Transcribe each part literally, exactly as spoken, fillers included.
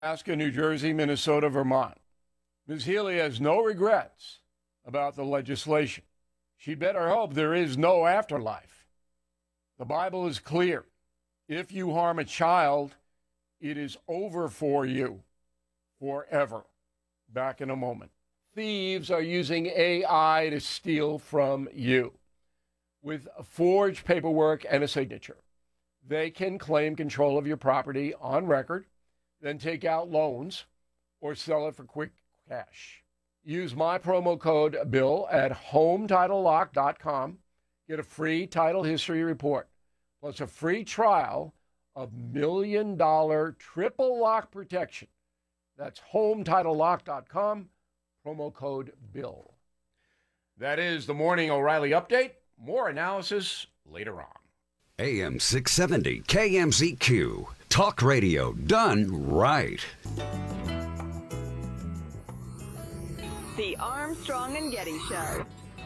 Alaska, New Jersey, Minnesota, Vermont. Miz Healy has no regrets about the legislation. She'd better hope there is no afterlife. The Bible is clear. If you harm a child, it is over for you forever. Back in a moment. Thieves are using A I to steal from you. With forged paperwork and a signature, they can claim control of your property on record, then take out loans or sell it for quick cash. Use my promo code BILL at home title lock dot com. Get a free title history report, plus a free trial of million dollar triple lock protection. That's home title lock dot com, promo code BILL. That is the Morning O'Reilly Update. More analysis later on. A M six seventy K M Z Q. Talk radio done right. The Armstrong and Getty Show.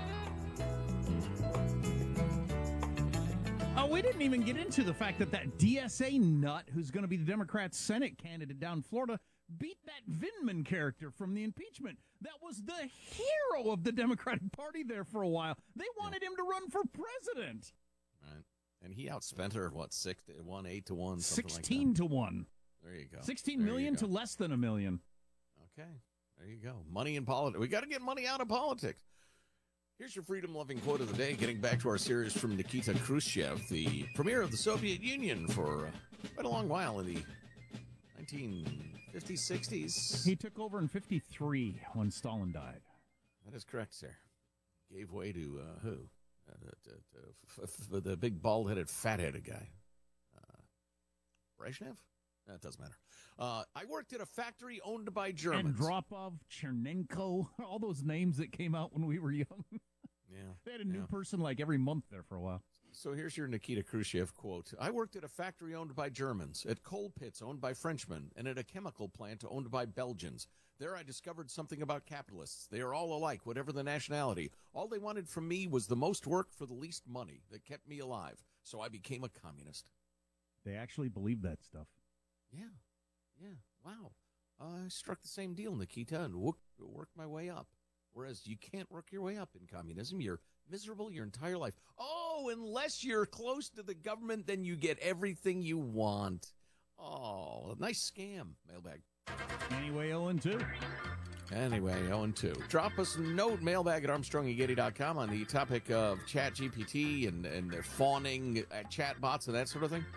Oh, we didn't even get into the fact that that D S A nut, who's going to be the Democrat Senate candidate down in Florida, beat that Vindman character from the impeachment. That was the hero of the Democratic Party there for a while. They wanted him to run for president. Right. And he outspent her, what, six to one, eight to one, something sixteen like that. to one. There you go. Sixteen there million to less than a million. Okay. There you go. Money in politics. We got to get money out of politics. Here's your freedom-loving quote of the day, getting back to our series from Nikita Khrushchev, the premier of the Soviet Union for uh, quite a long while in the nineteen fifties, sixties. He took over in fifty-three when Stalin died. That is correct, sir. Gave way to uh, who? Uh, to, to, to, f- f- the big bald-headed, fat-headed guy. Uh, Brezhnev? That doesn't matter. Uh, I worked at a factory owned by Germans. Andropov, Chernenko, all those names that came out when we were young. Yeah. They had a new yeah. person like every month there for a while. So here's your Nikita Khrushchev quote. I worked at a factory owned by Germans, at coal pits owned by Frenchmen, and at a chemical plant owned by Belgians. There I discovered something about capitalists. They are all alike, whatever the nationality. All they wanted from me was the most work for the least money that kept me alive. So I became a communist. They actually believe that stuff. Yeah. Yeah. Wow. Uh, I struck the same deal, Nikita, and work, worked my way up. Whereas you can't work your way up in communism. You're miserable your entire life. Oh, unless you're close to the government, then you get everything you want. Oh, a nice scam, mailbag. Anyway, oh and two. Anyway, oh and two. Drop us a note, mailbag at armstrong and getty dot com on the topic of Chat G P T and, and their fawning at chatbots and that sort of thing.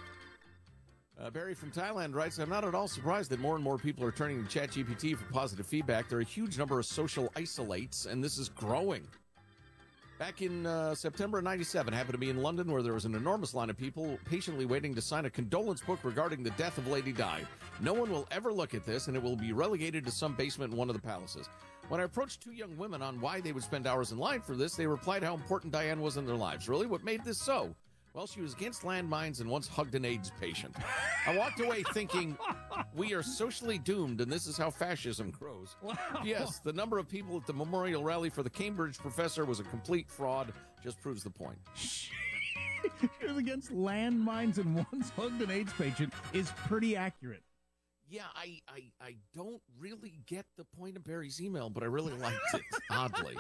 Uh, Barry from Thailand writes, I'm not at all surprised that more and more people are turning to Chat G P T for positive feedback. There are a huge number of social isolates, and this is growing. Back in uh, September of ninety-seven, happened to be in London, where there was an enormous line of people patiently waiting to sign a condolence book regarding the death of Lady Di. No one will ever look at this, and it will be relegated to some basement in one of the palaces. When I approached two young women on why they would spend hours in line for this, they replied how important Diane was in their lives. Really? What made this so? Well, she was against landmines and once hugged an AIDS patient. I walked away thinking, we are socially doomed, and this is how fascism grows. Wow. Yes, the number of people at the memorial rally for the Cambridge professor was a complete fraud. Just proves the point. She was against landmines and once hugged an AIDS patient is pretty accurate. Yeah, I, I, I don't really get the point of Barry's email, but I really liked it, oddly.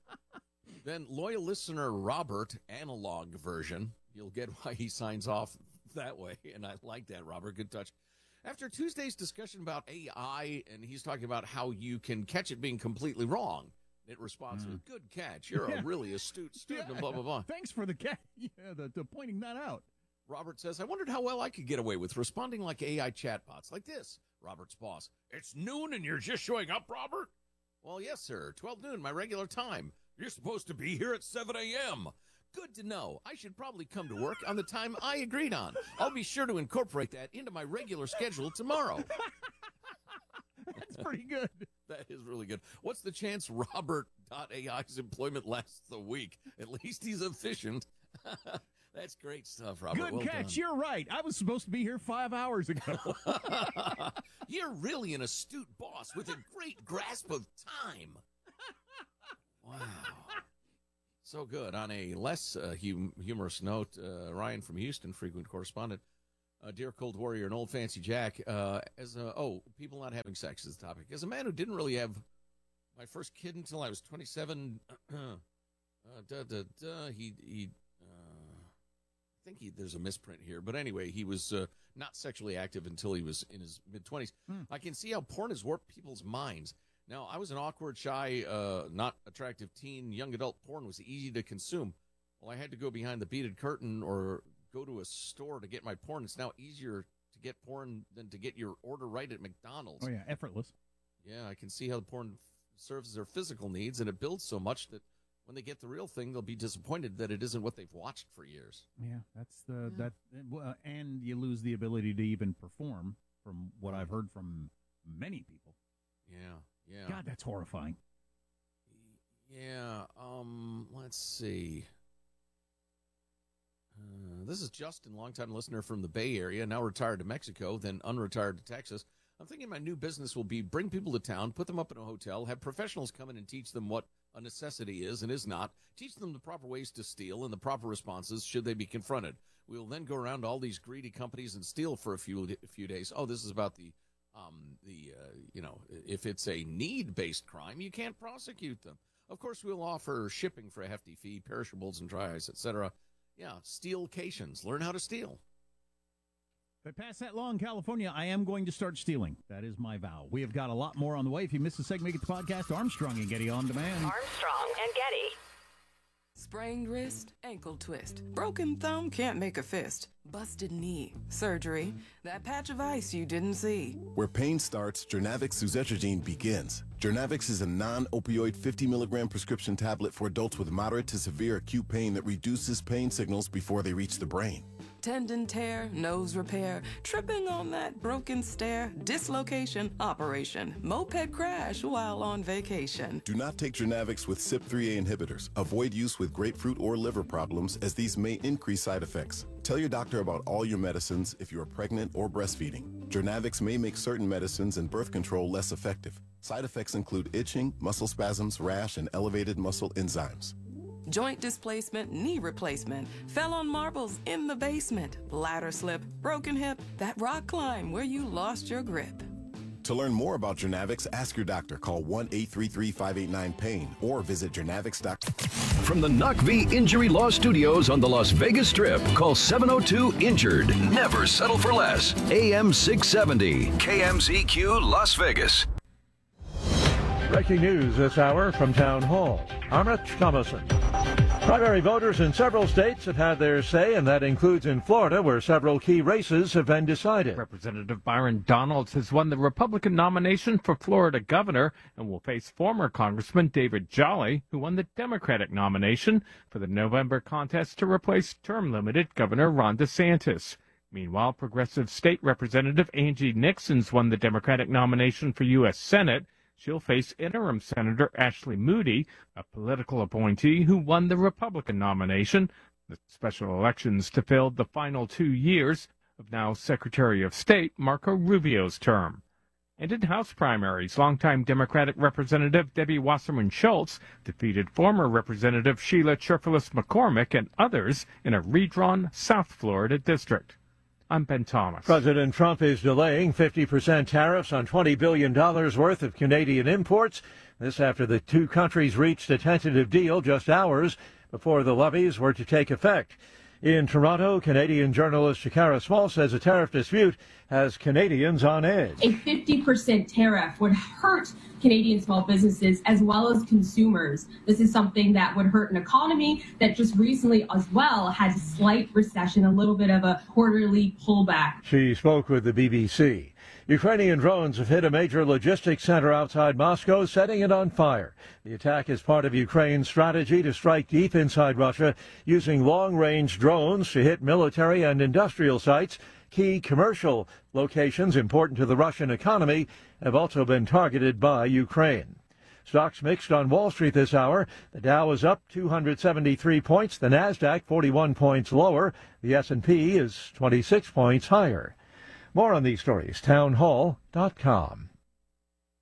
Then loyal listener Robert, analog version. You'll get why he signs off that way, and I like that, Robert. Good touch. After Tuesday's discussion about A I, and he's talking about how you can catch it being completely wrong, it responds with, good catch. You're Yeah. a really astute student, Yeah. and blah, blah, blah. Thanks for the, ca- yeah, the, the pointing that out. Robert says, I wondered how well I could get away with responding like A I chatbots, like this. Robert's boss, it's noon and you're just showing up, Robert? Well, yes, sir. twelve noon, my regular time. You're supposed to be here at seven a.m. Good to know. I should probably come to work on the time I agreed on. I'll be sure to incorporate that into my regular schedule tomorrow. That's pretty good. That is really good. What's the chance Robert.ai's employment lasts a week? At least he's efficient. That's great stuff, Robert. Good Well catch. done. You're right. I was supposed to be here five hours ago. You're really an astute boss with a great grasp of time. Wow. So good. On a less uh, hum- humorous note, uh, Ryan from Houston, frequent correspondent, uh, Dear Cold Warrior and Old Fancy Jack. Uh, as a, oh, people not having sex is the topic. As a man who didn't really have my first kid until I was twenty-seven, uh, da, da, da, he, he uh, I think he, there's a misprint here. But anyway, he was uh, not sexually active until he was in his mid-twenties. Hmm. I can see how porn has warped people's minds. Now, I was an awkward, shy, uh, not attractive teen. Young adult porn was easy to consume. Well, I had to go behind the beaded curtain or go to a store to get my porn. It's now easier to get porn than to get your order right at McDonald's. Oh, yeah, effortless. Yeah, I can see how the porn serves their physical needs, and it builds so much that when they get the real thing, they'll be disappointed that it isn't what they've watched for years. Yeah, that's the yeah. that, uh, and you lose the ability to even perform, from what I've heard from many people. Yeah, yeah. God, that's horrifying. Yeah. Um. Let's see. Uh, this is Justin, longtime listener from the Bay Area, now retired to Mexico, then unretired to Texas. I'm thinking my new business will be bring people to town, put them up in a hotel, have professionals come in and teach them what a necessity is and is not, teach them the proper ways to steal and the proper responses should they be confronted. We will then go around to all these greedy companies and steal for a few a few days. Oh, this is about the, um, the uh, you know, if it's a need-based crime, you can't prosecute them. Of course, we'll offer shipping for a hefty fee, perishables and dry ice, et cetera. Yeah, stealcations. Learn how to steal. If I pass that law in California, I am going to start stealing. That is my vow. We have got a lot more on the way. If you missed the segment, get the podcast, Armstrong and Getty On Demand. Armstrong and Getty. Sprained wrist, ankle twist, broken thumb, can't make a fist, busted knee, surgery, that patch of ice you didn't see. Where pain starts, Jernavix suzetrigine begins. Jernavix is a non-opioid fifty milligram prescription tablet for adults with moderate to severe acute pain that reduces pain signals before they reach the brain. Tendon tear, nose repair, tripping on that broken stair, dislocation, operation, moped crash while on vacation. Do not take Jernavix with C Y P three A inhibitors. Avoid use with grapefruit or liver problems, as these may increase side effects. Tell your doctor about all your medicines if you are pregnant or breastfeeding. Jernavix may make certain medicines and birth control less effective. Side effects include itching, muscle spasms, rash, and elevated muscle enzymes. Joint displacement, knee replacement, fell on marbles in the basement, ladder slip, broken hip, that rock climb where you lost your grip. To learn more about Jernavix, ask your doctor. Call one eight three three, five eight nine, pain or visit jernavix dot com. From the Knock V Injury Law Studios on the Las Vegas Strip, call seven oh two INJURED. Never settle for less. A M six seventy, K M Z Q Las Vegas. Breaking news this hour from Town Hall. I'm Rich Thomason. Primary voters in several states have had their say, and that includes in Florida, where several key races have been decided. Representative Byron Donalds has won the Republican nomination for Florida governor and will face former Congressman David Jolly, who won the Democratic nomination for the November contest to replace term-limited Governor Ron DeSantis. Meanwhile, progressive state representative Angie Nixon's won the Democratic nomination for U S Senate. She'll face interim Senator Ashley Moody, a political appointee who won the Republican nomination. The special elections to fill the final two years of now Secretary of State Marco Rubio's term. And in House primaries, longtime Democratic Representative Debbie Wasserman Schultz defeated former Representative Sheila Cherfilus McCormick and others in a redrawn South Florida district. I'm Ben Thomas. President Trump is delaying fifty percent tariffs on twenty billion dollars worth of Canadian imports. This after the two countries reached a tentative deal just hours before the levies were to take effect. In Toronto, Canadian journalist Shakara Small says a tariff dispute has Canadians on edge. A fifty percent tariff would hurt Canadian small businesses as well as consumers. This is something that would hurt an economy that just recently as well had a slight recession, a little bit of a quarterly pullback. She spoke with the B B C. Ukrainian drones have hit a major logistics center outside Moscow, setting it on fire. The attack is part of Ukraine's strategy to strike deep inside Russia, using long-range drones to hit military and industrial sites. Key commercial locations important to the Russian economy have also been targeted by Ukraine. Stocks mixed on Wall Street this hour. The Dow is up two hundred seventy-three points. The Nasdaq forty-one points lower. The S and P is twenty-six points higher. More on these stories, town hall dot com.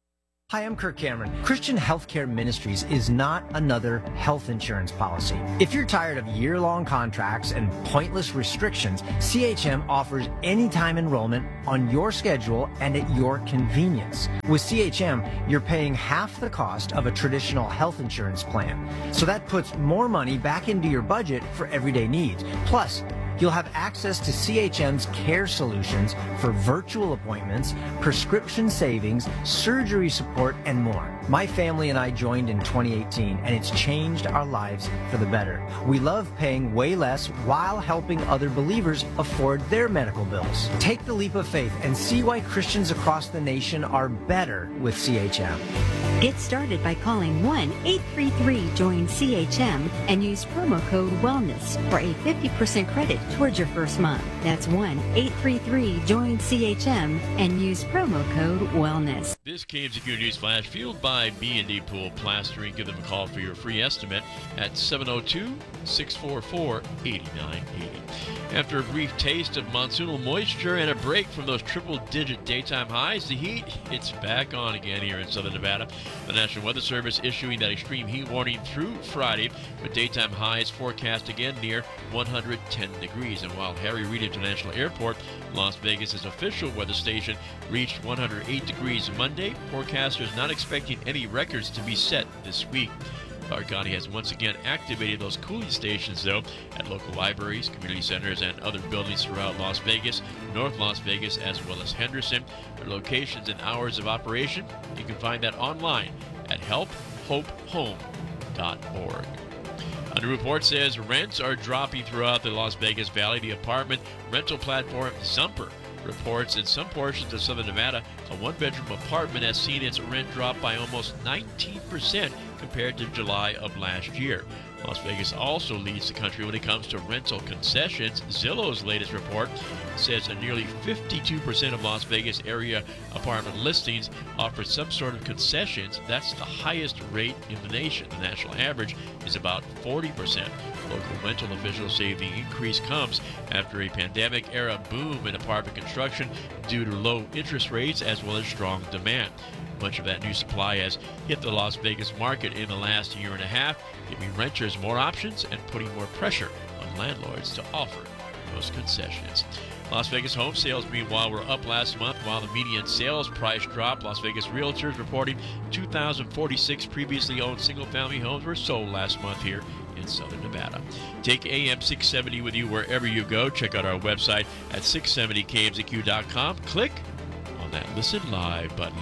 Hi, I'm Kirk Cameron. Christian Healthcare Ministries is not another health insurance policy. If you're tired of year-long contracts and pointless restrictions, C H M offers anytime enrollment on your schedule and at your convenience. With C H M, you're paying half the cost of a traditional health insurance plan. So that puts more money back into your budget for everyday needs. Plus, you'll have access to C H M's care solutions for virtual appointments, prescription savings, surgery support, and more. My family and I joined in twenty eighteen, and it's changed our lives for the better. We love paying way less while helping other believers afford their medical bills. Take the leap of faith and see why Christians across the nation are better with C H M. Get started by calling one eight three three join C H M and use promo code WELLNESS for a fifty percent credit towards your first month. That's one eight three three join C H M and use promo code WELLNESS. This K M Z Q News Flash, fueled by B and D Pool Plastering. Give them a call for your free estimate at seven oh two, six four four, eight nine eight oh. After a brief taste of monsoonal moisture and a break from those triple-digit daytime highs, the heat, it's back on again here in southern Nevada. The National Weather Service issuing that extreme heat warning through Friday, with daytime highs forecast again near one hundred ten degrees. And while Harry Reid International Airport, Las Vegas' official weather station, reached one hundred eight degrees Monday, forecasters not expecting any records to be set this week. Clark County has once again activated those cooling stations, though, at local libraries, community centers, and other buildings throughout Las Vegas, North Las Vegas, as well as Henderson. Their locations and hours of operation, you can find that online at help hope home dot org. A new report says rents are dropping throughout the Las Vegas Valley. The apartment rental platform Zumper reports in some portions of southern Nevada, a one-bedroom apartment has seen its rent drop by almost nineteen percent compared to July of last year. Las Vegas also leads the country when it comes to rental concessions. Zillow's latest report says that nearly fifty-two percent of Las Vegas area apartment listings offer some sort of concessions. That's the highest rate in the nation. The national average is about forty percent. Local rental officials say the increase comes after a pandemic-era boom in apartment construction due to low interest rates as well as strong demand. Much of that new supply has hit the Las Vegas market in the last year and a half, giving renters more options and putting more pressure on landlords to offer those concessions. Las Vegas home sales, meanwhile, were up last month while the median sales price dropped. Las Vegas realtors reporting two thousand forty-six previously owned single-family homes were sold last month here in southern Nevada. Take A M six seventy with you wherever you go. Check out our website at six seventy K M Z Q dot com. Click on that Listen Live button.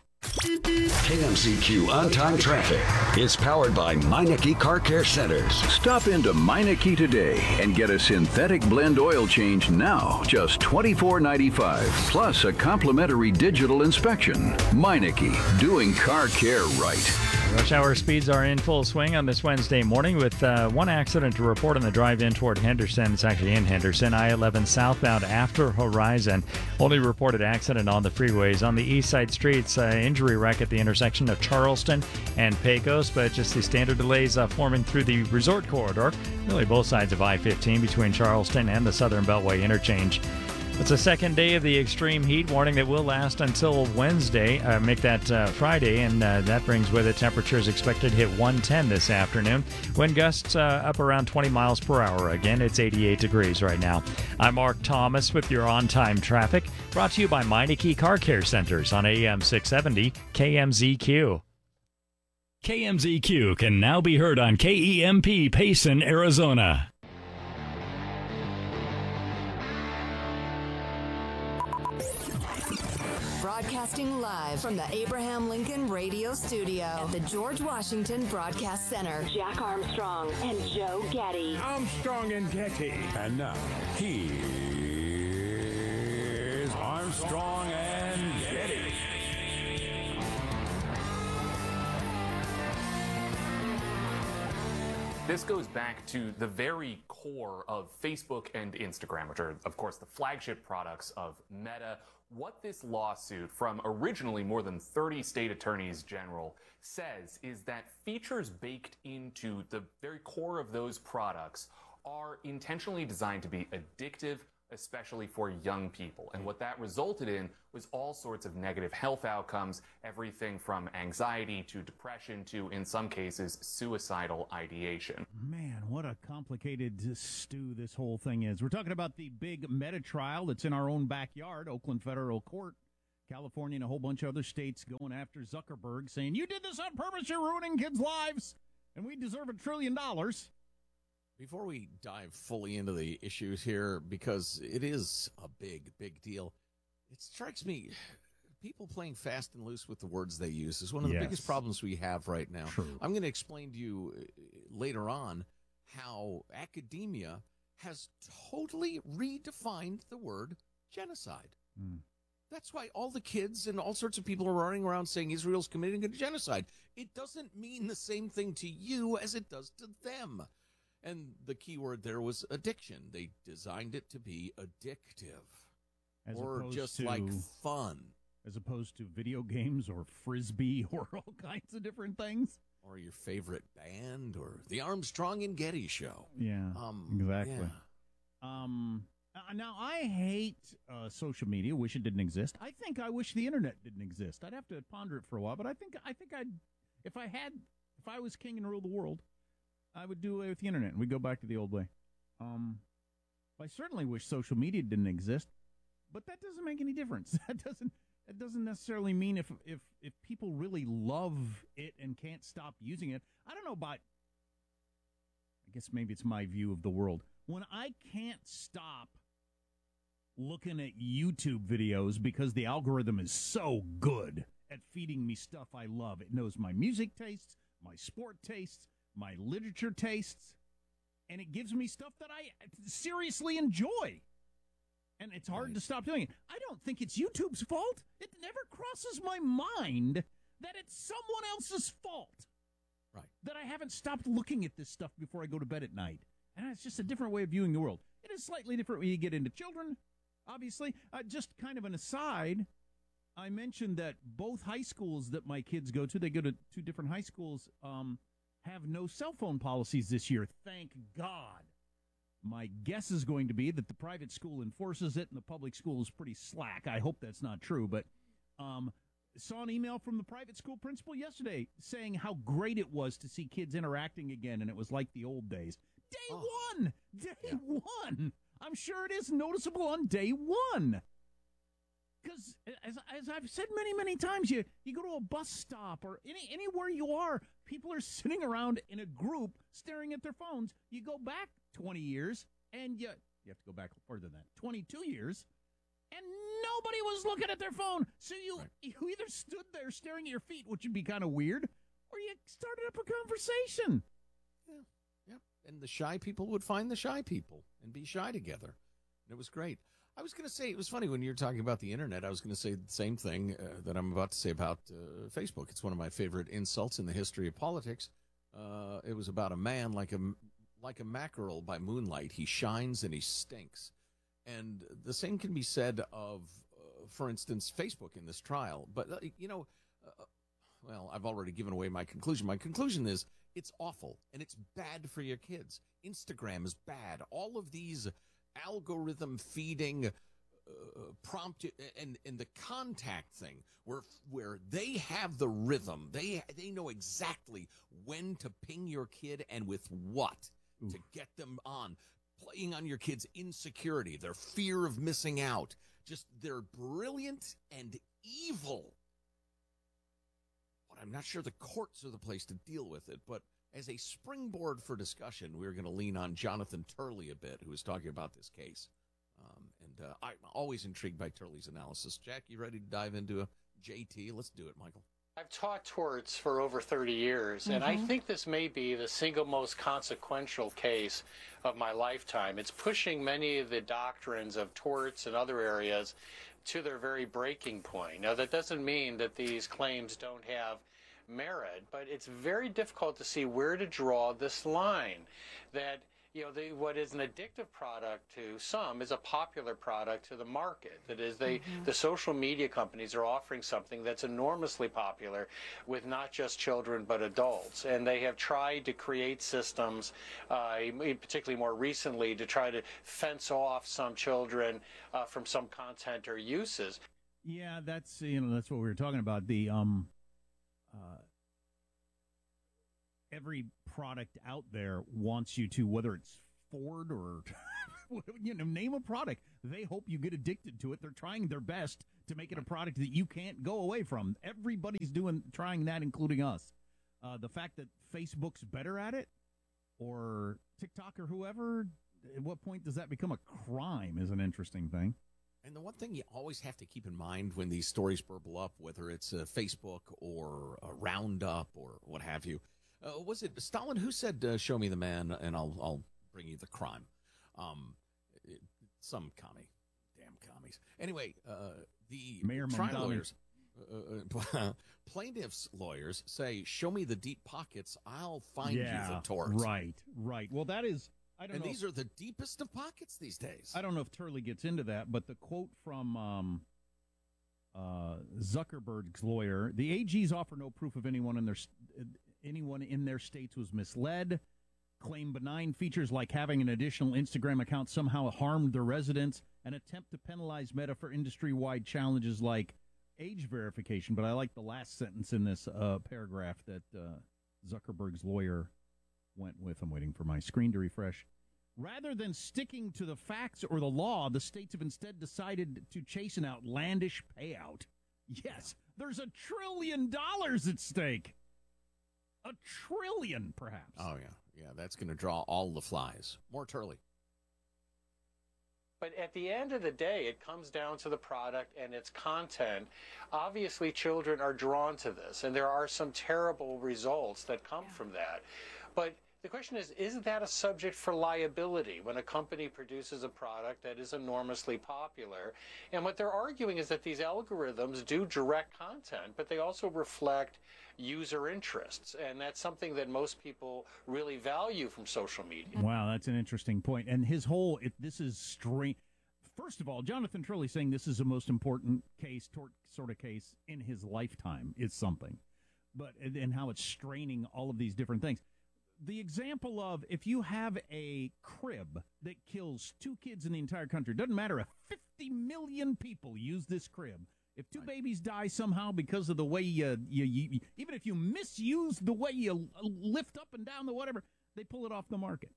K M Z Q On-Time Traffic is powered by Meineke Car Care Centers. Stop into Meineke today and get a synthetic blend oil change now, just twenty-four ninety-five, plus a complimentary digital inspection. Meineke, doing car care right. Rush hour speeds are in full swing on this Wednesday morning with uh, one accident to report on the drive in toward Henderson. It's actually in Henderson. I eleven southbound after Horizon. Only reported accident on the freeways. On the east side streets, uh, injury wreck at the intersection of Charleston and Pecos, but just the standard delays uh, forming through the resort corridor. Really both sides of I fifteen between Charleston and the Southern Beltway interchange. It's the second day of the extreme heat warning that will last until Wednesday, uh, make that uh, Friday, and uh, that brings with it temperatures expected to hit one ten this afternoon. Wind gusts uh, up around twenty miles per hour. Again, it's eighty-eight degrees right now. I'm Mark Thomas with your on-time traffic, brought to you by Meineke Car Care Centers on A M six seventy K M Z Q. K M Z Q can now be heard on K E M P Payson, Arizona. Broadcasting live from the Abraham Lincoln Radio Studio at the George Washington Broadcast Center. Jack Armstrong and Joe Getty. Armstrong and Getty. And now, here's Armstrong and Getty. This goes back to the very core of Facebook and Instagram, which are, of course, the flagship products of Meta. What this lawsuit from originally more than thirty state attorneys general says is that features baked into the very core of those products are intentionally designed to be addictive, especially for young people. And what that resulted in was all sorts of negative health outcomes, everything from anxiety to depression to, in some cases, suicidal ideation. Man, what a complicated stew this whole thing is. We're talking about the big meta trial that's in our own backyard, Oakland Federal Court. California and a whole bunch of other states going after Zuckerberg, saying, you did this on purpose, you're ruining kids' lives, and we deserve a trillion dollars. Before we dive fully into the issues here, because it is a big, big deal, it strikes me, people playing fast and loose with the words they use is one of the Yes. biggest problems we have right now. True. I'm going to explain to you later on how academia has totally redefined the word genocide. Mm. That's why all the kids and all sorts of people are running around saying Israel's committing a genocide. It doesn't mean the same thing to you as it does to them. And the key word there was addiction. They designed it to be addictive. As or opposed just to- like fun. As opposed to video games or Frisbee or all kinds of different things. Or your favorite band or the Armstrong and Getty show. Yeah, Um, exactly. yeah. Um, uh, now, I hate uh, social media. Wish it didn't exist. I think I wish the internet didn't exist. I'd have to ponder it for a while, but I think I think I'd if I had if I was king and ruled the world, I would do away with the internet and we'd go back to the old way. Um, I certainly wish social media didn't exist, but that doesn't make any difference. That doesn't that doesn't necessarily mean if if if people really love it and can't stop using it. I don't know about. I guess maybe it's my view of the world. When I can't stop looking at YouTube videos because the algorithm is so good at feeding me stuff I love. It knows my music tastes, my sport tastes, my literature tastes, and it gives me stuff that I seriously enjoy. And it's hard to stop doing it. I don't think it's YouTube's fault. It never crosses my mind that it's someone else's fault. Right. That I haven't stopped looking at this stuff before I go to bed at night. And it's just a different way of viewing the world. It is slightly different when you get into children, obviously. Uh, just kind of an aside, I mentioned that both high schools that my kids go to, they go to two different high schools, um, have no cell phone policies this year. Thank God. My guess is going to be that the private school enforces it and the public school is pretty slack. I hope that's not true, but um, saw an email from the private school principal yesterday saying how great it was to see kids interacting again, and it was like the old days. Day Oh. one! Day yeah. one! I'm sure it is noticeable on day one. Because, as, as I've said many, many times, you, you go to a bus stop or any anywhere you are, people are sitting around in a group staring at their phones. You go back twenty years, and you, you have to go back further than that, twenty-two years, and nobody was looking at their phone. So you, right. you either stood there staring at your feet, which would be kind of weird, or you started up a conversation. Yeah, yeah. And the shy people would find the shy people and be shy together. And it was great. I was going to say, it was funny when you were talking about the internet, I was going to say the same thing uh, that I'm about to say about uh, Facebook. It's one of my favorite insults in the history of politics. Uh, it was about a man like a, like a mackerel by moonlight. He shines and he stinks. And the same can be said of, uh, for instance, Facebook in this trial. But, uh, you know, uh, well, I've already given away my conclusion. My conclusion is it's awful and it's bad for your kids. Instagram is bad. All of these algorithm feeding uh, prompt and and the contact thing where where they have the rhythm, they they know exactly when to ping your kid and with what Oof. to get them on, playing on your kid's insecurity, their fear of missing out. Just they're brilliant and evil. But I'm not sure the courts are the place to deal with it, but as a springboard for discussion, we're going to lean on Jonathan Turley a bit, who is talking about this case. Um, and uh, I'm always intrigued by Turley's analysis. Jack, you ready to dive into a J T? Let's do it, Michael. I've taught torts for over thirty years, mm-hmm. and I think this may be the single most consequential case of my lifetime. It's pushing many of the doctrines of torts and other areas to their very breaking point. Now, that doesn't mean that these claims don't have merit, but it's very difficult to see where to draw this line. That you know, the, what is an addictive product to some is a popular product to the market. That is, they mm-hmm. the social media companies are offering something that's enormously popular with not just children but adults. And they have tried to create systems, uh, particularly more recently, to try to fence off some children uh, from some content or uses. Yeah, that's, you know, that's what we were talking about. The um, uh, every product out there wants you to, whether it's Ford or, you know, name a product. They hope you get addicted to it. They're trying their best to make it a product that you can't go away from. Everybody's doing, trying that, including us. Uh, the fact that Facebook's better at it, or TikTok or whoever, at what point does that become a crime is an interesting thing. And the one thing you always have to keep in mind when these stories burble up, whether it's uh, Facebook or a Roundup or what have you, Uh, was it Stalin who said, uh, show me the man and I'll I'll bring you the crime? Um, it, some commie. Damn commies. Anyway, uh, the Mayor trial Mamdani. lawyers, uh, uh, plaintiffs' lawyers say, show me the deep pockets, I'll find yeah, you the tort. Right, right. Well, that is, I don't and know. these are the deepest of pockets these days. I don't know if Turley gets into that, but the quote from um, uh, Zuckerberg's lawyer, the A Gs offer no proof of anyone in their anyone in their states was misled, claim benign features like having an additional Instagram account somehow harmed their residents, and attempt to penalize Meta for industry-wide challenges like age verification. But I like the last sentence in this uh, paragraph that uh, Zuckerberg's lawyer went with. I'm waiting for my screen to refresh. Rather than sticking to the facts or the law, the states have instead decided to chase an outlandish payout. Yes, there's a trillion dollars at stake. A trillion, perhaps. Oh, yeah. Yeah, that's going to draw all the flies. More Turley. But at the end of the day, it comes down to the product and its content. Obviously, children are drawn to this, and there are some terrible results that come yeah. from that. But the question is, is that a subject for liability when a company produces a product that is enormously popular? And what they're arguing is that these algorithms do direct content, but they also reflect user interests. And that's something that most people really value from social media. Wow, that's an interesting point. And his whole, it, this is strange. First of all, Jonathan Turley saying this is the most important case, tort sort of case in his lifetime is something. But, and, and how it's straining all of these different things. The example of if you have a crib that kills two kids in the entire country, doesn't matter if fifty million people use this crib. If two babies die somehow because of the way you, you, you, even if you misuse the way you lift up and down the whatever, they pull it off the market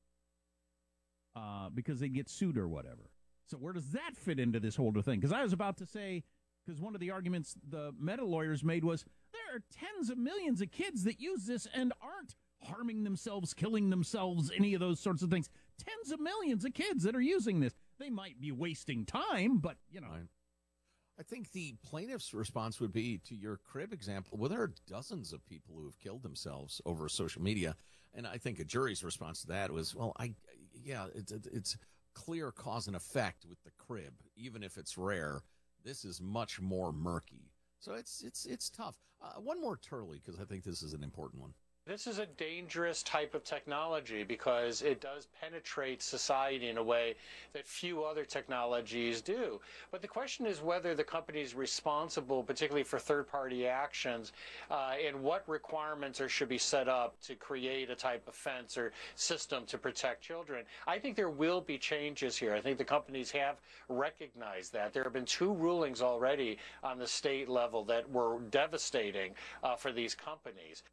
uh, because they get sued or whatever. So where does that fit into this whole thing? Because I was about to say, because one of the arguments the Meta lawyers made was there are tens of millions of kids that use this and aren't harming themselves, killing themselves, any of those sorts of things. Tens of millions of kids that are using this. They might be wasting time, but, you know. Right. I think the plaintiff's response would be, to your crib example, well, there are dozens of people who have killed themselves over social media. And I think a jury's response to that was, well, I, yeah, it's, it's clear cause and effect with the crib. Even if it's rare, this is much more murky. So it's, it's, it's tough. Uh, one more Turley, because I think this is an important one. This is a dangerous type of technology because it does penetrate society in a way that few other technologies do. But the question is whether the company is responsible, particularly for third-party actions, uh, and what requirements are, should be set up to create a type of fence or system to protect children. I think there will be changes here. I think the companies have recognized that. There have been two rulings already on the state level that were devastating uh, for these companies.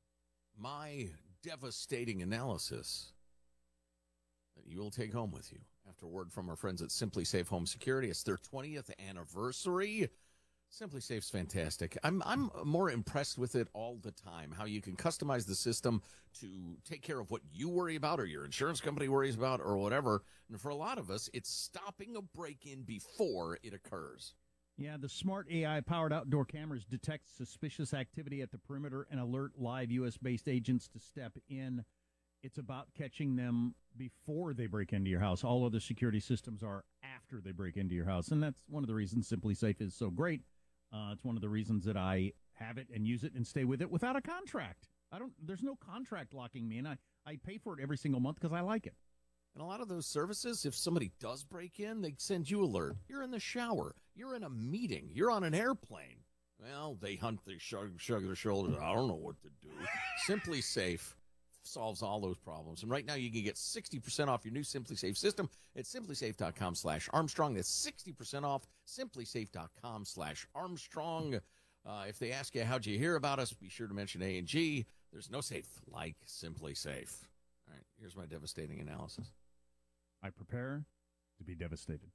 My devastating analysis that you will take home with you after word from our friends at Simply Safe Home Security. It's their twentieth anniversary. Simply Safe's fantastic. I'm I'm more impressed with it all the time, how you can customize the system to take care of what you worry about or your insurance company worries about or whatever. And for a lot of us, it's stopping a break-in before it occurs. Yeah, the smart A I-powered outdoor cameras detect suspicious activity at the perimeter and alert live U S-based agents to step in. It's about catching them before they break into your house. All other security systems are after they break into your house, and that's one of the reasons Simply Safe is so great. Uh, it's one of the reasons that I have it and use it and stay with it without a contract. I don't. There's no contract locking me in. I, I pay for it every single month because I like it. And a lot of those services, if somebody does break in, they send you alert. You're in the shower. You're in a meeting. You're on an airplane. Well, they hunt, they shrug, shrug their shoulders. I don't know what to do. Simply Safe solves all those problems. And right now you can get sixty percent off your new Simply Safe system at simplysafe.com slash Armstrong. That's sixty percent off simplysafe.com slash Armstrong. Uh, if they ask you, how'd you hear about us, be sure to mention A and G. There's no safe like Simply Safe. All right, here's my devastating analysis. I prepare to be devastated.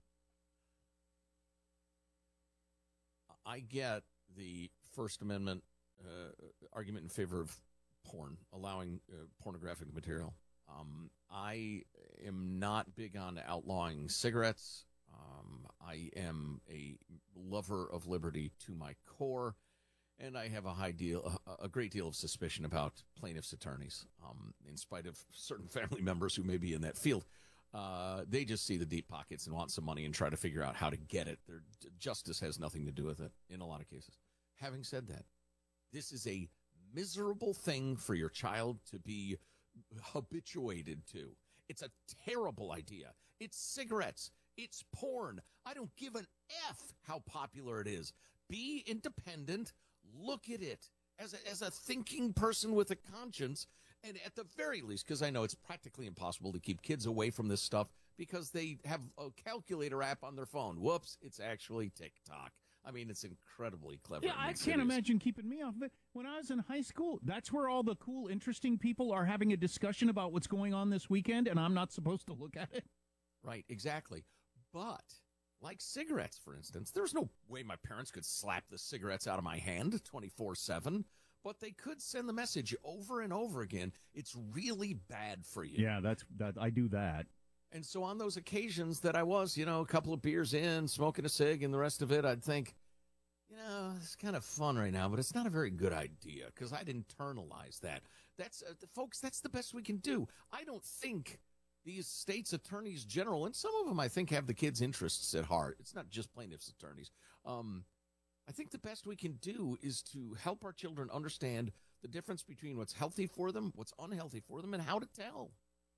I get the First Amendment uh, argument in favor of porn, allowing uh, pornographic material. Um, I am not big on outlawing cigarettes. Um, I am a lover of liberty to my core, and I have a high deal, a, a great deal of suspicion about plaintiffs' attorneys, um, in spite of certain family members who may be in that field. Uh, they just see the deep pockets and want some money and try to figure out how to get it. Their justice has nothing to do with it in a lot of cases. Having said that, this is a miserable thing for your child to be habituated to. It's a terrible idea. It's cigarettes. It's porn. I don't give an F how popular it is. Be independent. Look at it as a, as a thinking person with a conscience. And at the very least, because I know it's practically impossible to keep kids away from this stuff because they have a calculator app on their phone. Whoops, it's actually TikTok. I mean, it's incredibly clever. Yeah, I can't imagine keeping me off of it. When I was in high school, that's where all the cool, interesting people are having a discussion about what's going on this weekend, and I'm not supposed to look at it. Right, exactly. But, like cigarettes, for instance, there's no way my parents could slap the cigarettes out of my hand twenty-four seven. But they could send the message over and over again. It's really bad for you. Yeah, that's that. I do that. And so on those occasions that I was, you know, a couple of beers in, smoking a cig and the rest of it, I'd think, you know, it's kind of fun right now, but it's not a very good idea because I'd internalize that. That's, uh, folks, that's the best we can do. I don't think these states' attorneys general, and some of them I think have the kids' interests at heart. It's not just plaintiffs' attorneys. Um, I think the best we can do is to help our children understand the difference between what's healthy for them, what's unhealthy for them, and how to tell.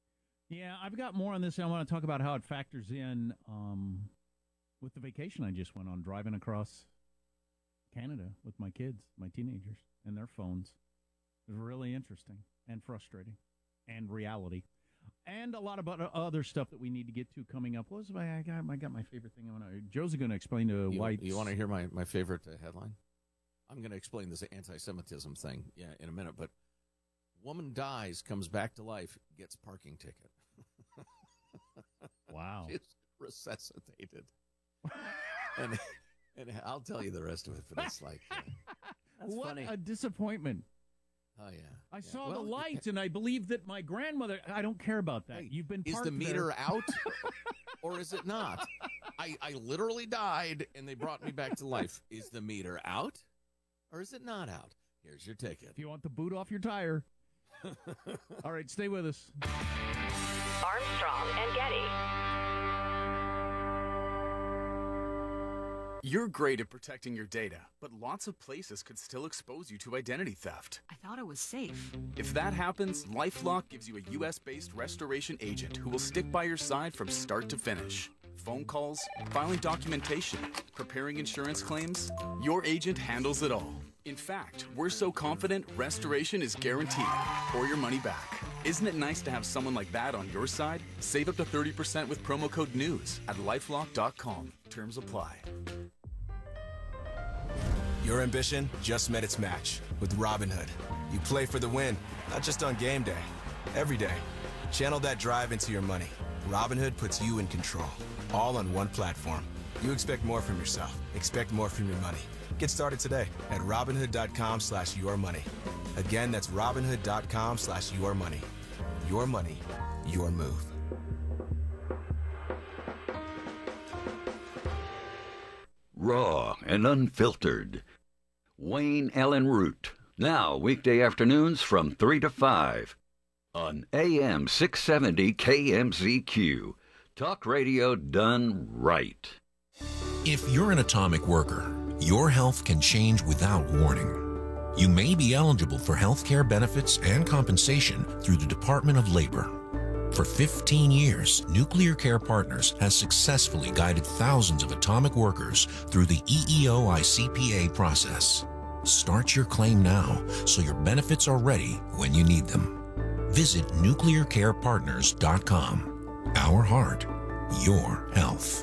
Yeah, I've got more on this. I want to talk about how it factors in um, with the vacation I just went on, driving across Canada with my kids, my teenagers, and their phones. It was really interesting and frustrating and reality. And a lot of other stuff that we need to get to coming up. What was my, I got, I got my favorite thing. I want to, Joe's going to explain to you, White. You want to hear my, my favorite uh, headline? I'm going to explain this anti-Semitism thing yeah, in a minute, but woman dies, comes back to life, gets parking ticket. Wow. She's resuscitated. and, and I'll tell you the rest of it, but it's like... Uh, That's what funny. A disappointment. Oh, yeah. I yeah. saw well, the lights, and I believe that my grandmother, I don't care about that. Hey, You've been Is parked the meter there. out or is it not? I, I literally died, and they brought me back to life. Is the meter out or is it not out? Here's your ticket. If you want the boot off your tire. All right, stay with us. Armstrong and Getty. You're great at protecting your data, but lots of places could still expose you to identity theft. I thought it was safe. If that happens, LifeLock gives you a U S-based restoration agent who will stick by your side from start to finish. Phone calls, filing documentation, preparing insurance claims, your agent handles it all. In fact, we're so confident restoration is guaranteed or your money back. Isn't it nice to have someone like that on your side? Save up to thirty percent with promo code NEWS at lifelock dot com. Terms apply. Your ambition just met its match with Robinhood. You play for the win, not just on game day, every day. Channel that drive into your money. Robinhood puts you in control, all on one platform. You expect more from yourself. Expect more from your money. Get started today at Robinhood dot com slash your money. Again, that's Robinhood dot com slash your money. Your money, your move. Raw and unfiltered. Wayne Allen Root. Now, weekday afternoons from three to five on A M six seventy K M Z Q. Talk radio done right. If you're an atomic worker, your health can change without warning. You may be eligible for health care benefits and compensation through the Department of Labor. For fifteen years, Nuclear Care Partners has successfully guided thousands of atomic workers through the E E O I C P A process. Start your claim now so your benefits are ready when you need them. Visit nuclear care partners dot com. Our heart, your health.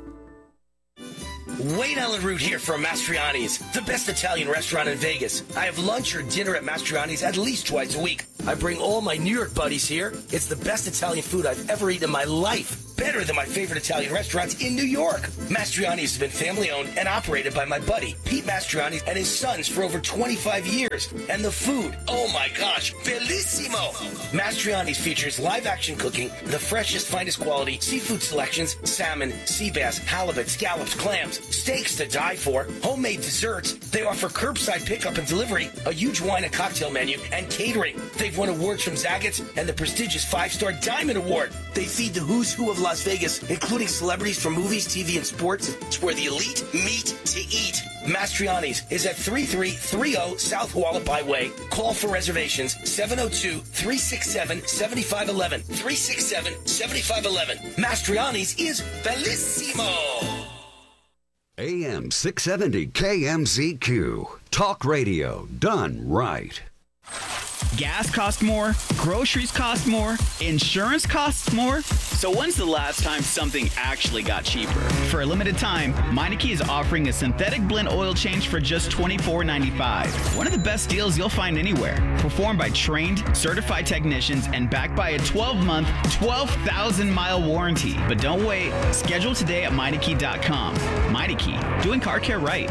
Wayne Allen Root here from Mastriani's, the best Italian restaurant in Vegas. I have lunch or dinner at Mastriani's at least twice a week. I bring all my New York buddies here. It's the best Italian food I've ever eaten in my life. Better than my favorite Italian restaurants in New York. Mastriani's has been family-owned and operated by my buddy, Pete Mastriani, and his sons for over twenty-five years. And the food, oh my gosh, bellissimo! Mastriani's features live-action cooking, the freshest, finest quality seafood selections, salmon, sea bass, halibut, scallops, clams, steaks to die for, homemade desserts. They offer curbside pickup and delivery, a huge wine and cocktail menu, and catering. They've won awards from Zaggett's and the prestigious five-star Diamond Award. They feed the who's who of Las Vegas, including celebrities from movies, T V, and sports. It's where the elite meet to eat. Mastriani's is at thirty-three thirty South Hualapai Way. Call for reservations seven oh two, three six seven, seven five one one. three six seven, seven five one one. Mastriani's is bellissimo. A M six seventy K M Z Q. Talk radio done right. Gas costs more, groceries cost more, insurance costs more. So when's the last time something actually got cheaper? For a limited time, Meineke is offering a synthetic blend oil change for just twenty-four ninety-five. One of the best deals you'll find anywhere. Performed by trained, certified technicians and backed by a twelve-month, twelve thousand mile warranty. But don't wait. Schedule today at Meineke dot com. Meineke, doing car care right.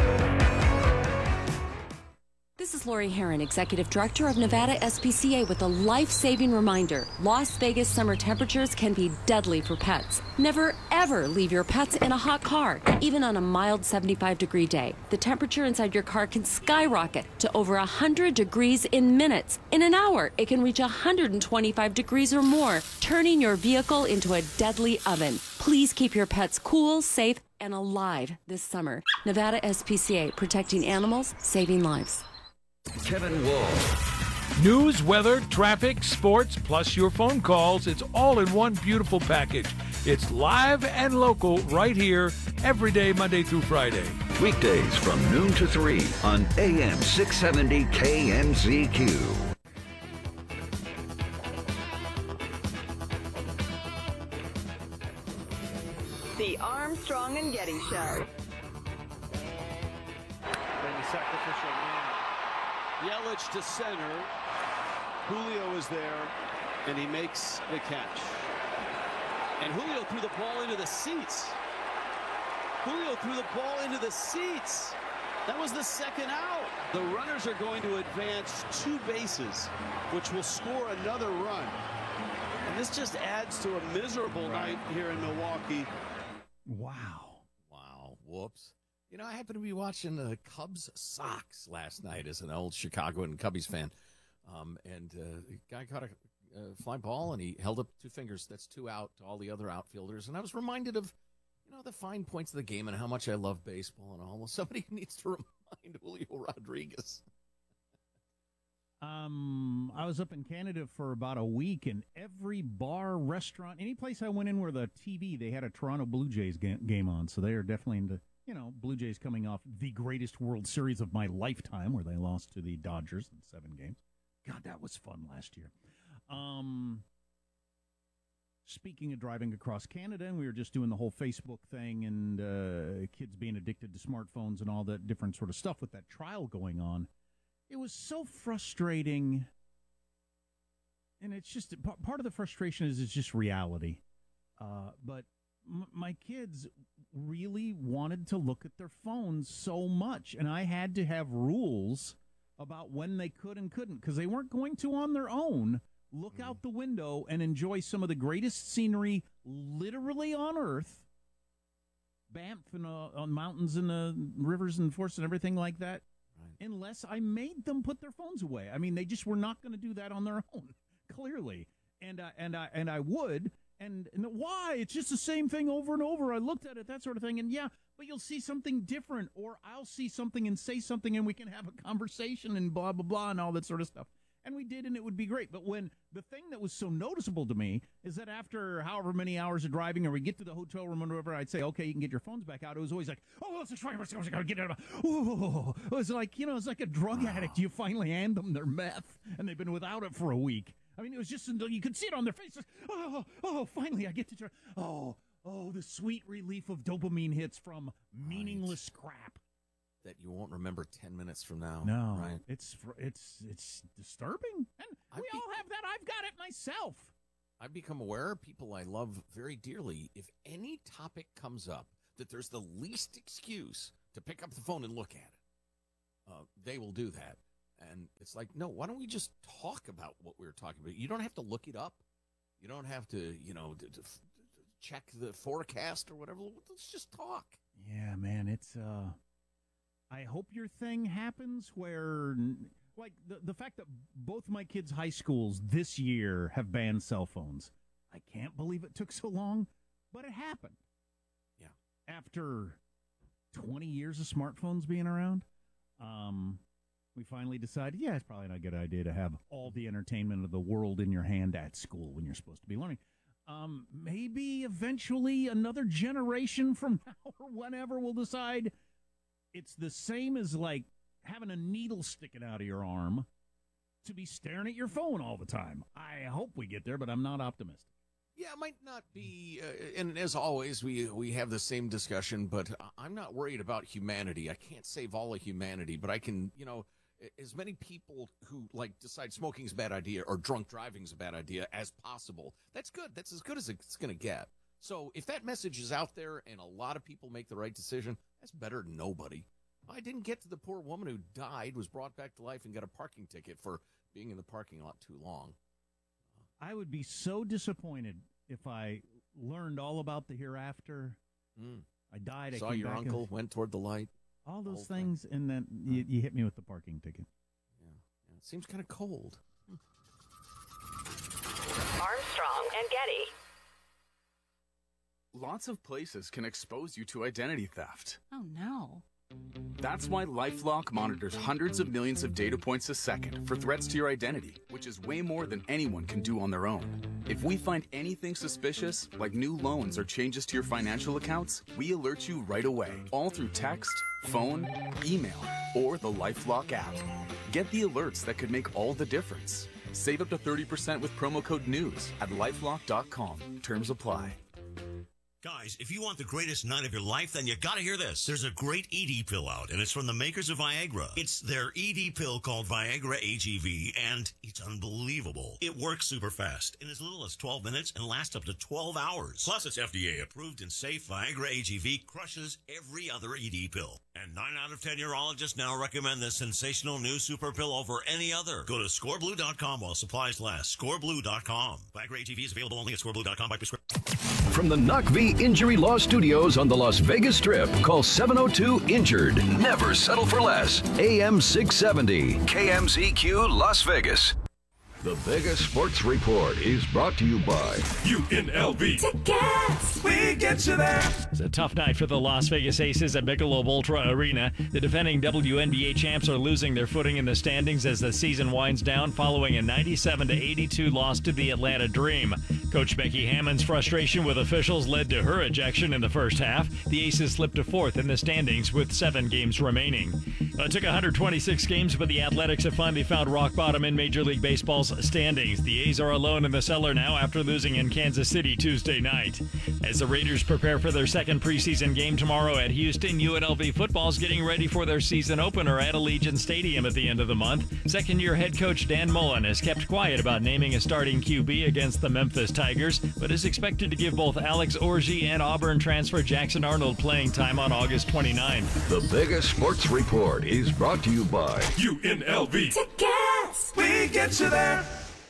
This is Lori Herron, Executive Director of Nevada S P C A, with a life-saving reminder. Las Vegas summer temperatures can be deadly for pets. Never, ever leave your pets in a hot car, even on a mild seventy-five degree day. The temperature inside your car can skyrocket to over one hundred degrees in minutes. In an hour, it can reach one hundred twenty-five degrees or more, turning your vehicle into a deadly oven. Please keep your pets cool, safe, and alive this summer. Nevada S P C A, protecting animals, saving lives. Kevin Wall. News, weather, traffic, sports, plus your phone calls. It's all in one beautiful package. It's live and local right here every day, Monday through Friday. Weekdays from noon to three on A M six seventy K M Z Q. The Armstrong and Getty Show. Then the sacrificial lamb. Yelich to center. Julio is there, and he makes the catch. And Julio threw the ball into the seats. Julio threw the ball into the seats. That was the second out. The runners are going to advance two bases, which will score another run. And this just adds to a miserable right. night here in Milwaukee. Wow. Wow. Whoops. You know, I happened to be watching the Cubs Sox last night as an old Chicago and Cubbies fan. Um, and uh, the guy caught a uh, fly ball, and he held up two fingers. That's two out to all the other outfielders. And I was reminded of, you know, the fine points of the game and how much I love baseball and all. Well, somebody needs to remind Julio Rodriguez. Um, I was up in Canada for about a week, and every bar, restaurant, any place I went in where the T V, they had a Toronto Blue Jays ga- game on. So they are definitely into, you know, Blue Jays coming off the greatest World Series of my lifetime, where they lost to the Dodgers in seven games. God, that was fun last year. Um, speaking of driving across Canada, and we were just doing the whole Facebook thing and uh, kids being addicted to smartphones and all that different sort of stuff with that trial going on. It was so frustrating, and it's just part of the frustration is it's just reality. Uh, but m- my kids really wanted to look at their phones so much, and I had to have rules about when they could and couldn't, because they weren't going to on their own look out the window and enjoy some of the greatest scenery literally on Earth, Banff and uh, on mountains and uh, rivers and forests and everything like that. Unless I made them put their phones away. I mean, they just were not going to do that on their own, clearly. And uh, and I and I would. And, and why? It's just the same thing over and over. I looked at it, that sort of thing. And yeah, but you'll see something different, or I'll see something and say something, and we can have a conversation and blah blah blah and all that sort of stuff. and we did, and it would be great. But when the thing that was so noticeable to me is that after however many hours of driving, or we get to the hotel room or whatever, I'd say, okay, you can get your phones back out. It was always like, oh, let's try, let's go, get it out. Oh, it was like, you know, it's like a drug addict. You finally hand them their meth, and they've been without it for a week. I mean, it was just, you could see it on their faces. Oh, oh, finally, I get to try. Oh, oh, the sweet relief of dopamine hits from meaningless right. crap that you won't remember ten minutes from now. No, right? It's it's it's disturbing, and we be- all have that. I've got it myself. I've become aware of people I love very dearly. If any topic comes up that there's the least excuse to pick up the phone and look at it, uh, they will do that. And it's like, no, why don't we just talk about what we were talking about? You don't have to look it up. You don't have to, you know, to, to, to check the forecast or whatever. Let's just talk. Yeah, man, it's uh. I hope your thing happens where, like, the, the fact that both my kids' high schools this year have banned cell phones. I can't believe it took so long, but it happened. Yeah. After twenty years of smartphones being around, um, we finally decided, yeah, it's probably not a good idea to have all the entertainment of the world in your hand at school when you're supposed to be learning. Um, maybe eventually another generation from now or whenever we'll decide it's the same as, like, having a needle sticking out of your arm to be staring at your phone all the time. I hope we get there, but I'm not optimistic. Yeah, it might not be, uh, and as always, we we have the same discussion, but I'm not worried about humanity. I can't save all of humanity, but I can, you know, as many people who, like, decide smoking is a bad idea or drunk driving is a bad idea as possible. That's good. That's as good as it's going to get. So if that message is out there and a lot of people make the right decision, that's better than nobody. I didn't get to the poor woman who died, was brought back to life, and got a parking ticket for being in the parking lot too long. I would be so disappointed if I learned all about the hereafter. Mm. I died. I Saw came your back uncle, and, went toward the light. All those things, thing. and then you, you hit me with the parking ticket. Yeah, yeah. It seems kind of cold. Armstrong and Getty. Lots of places can expose you to identity theft. Oh, no. That's why LifeLock monitors hundreds of millions of data points a second for threats to your identity, which is way more than anyone can do on their own. If we find anything suspicious, like new loans or changes to your financial accounts, we alert you right away, all through text, phone, email, or the LifeLock app. Get the alerts that could make all the difference. Save up to thirty percent with promo code NEWS at lifelock dot com. Terms apply. Guys, if you want the greatest night of your life, then you gotta hear this. There's a great E D pill out, and it's from the makers of Viagra. It's their E D pill called Viagra A G V, and it's unbelievable. It works super fast in as little as twelve minutes and lasts up to twelve hours. Plus, it's F D A approved and safe. Viagra A G V crushes every other E D pill. And nine out of ten urologists now recommend this sensational new super pill over any other. Go to score blue dot com while supplies last. score blue dot com. Viagra A G V is available only at score blue dot com by prescription. From the N U C V Injury Law Studios on the Las Vegas Strip, call seven oh two injured. Never settle for less. A M six seventy, K M Z Q Las Vegas. The Vegas Sports Report is brought to you by U N L V. Tickets! We get you there. It's a tough night for the Las Vegas Aces at Michelob Ultra Arena. The defending W N B A champs are losing their footing in the standings as the season winds down following a ninety-seven to eighty-two loss to the Atlanta Dream. Coach Becky Hammond's frustration with officials led to her ejection in the first half. The Aces slipped to fourth in the standings with seven games remaining. It took one hundred twenty-six games, but the Athletics have finally found rock bottom in Major League Baseball's standings. The A's are alone in the cellar now after losing in Kansas City Tuesday night. As the Raiders prepare for their second preseason game tomorrow at Houston, U N L V football's getting ready for their season opener at Allegiant Stadium at the end of the month. Second-year head coach Dan Mullen has kept quiet about naming a starting Q B against the Memphis Tigers, but is expected to give both Alex Orji and Auburn transfer Jackson Arnold playing time on August twenty-ninth. The Vegas Sports Report is brought to you by U N L V. Tickets! We get you there.